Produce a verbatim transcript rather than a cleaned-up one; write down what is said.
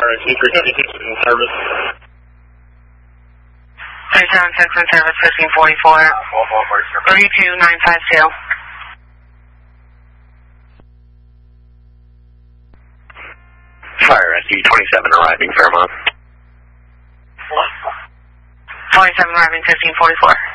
rescue three seventy-six in service. three seventy-six in service, fifteen forty-four. three two nine five two. Fire rescue twenty-seven arriving, Fairmont. twenty-seven arriving, fifteen forty-four.